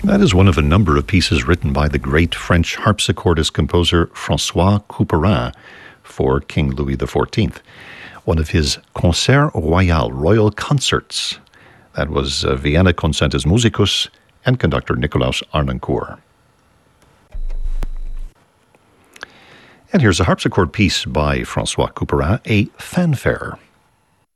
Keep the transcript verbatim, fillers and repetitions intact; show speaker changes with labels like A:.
A: That is one of a number of pieces written by the great French harpsichordist composer François Couperin for King Louis the fourteenth. One of his Concert Royal, royal concerts. That was uh, Vienna Concertus Musicus and conductor Nicolaus Arnoncourt. And here's a harpsichord piece by François Couperin, a fanfare.